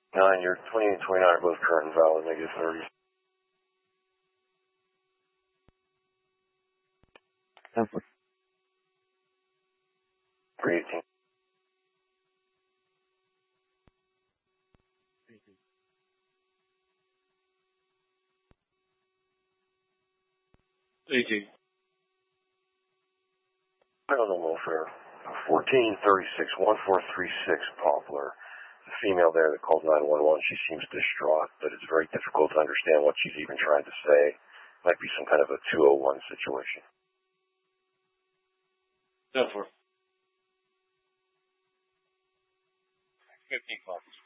9, your 20 and 29 are both current and valid, negative 30. 318. 18. Criminal welfare. 1436 1436 Poplar. The female there that called 911, she seems distraught, but it's very difficult to understand what she's even trying to say. Might be some kind of a 201 situation. 10-4. 15 clock.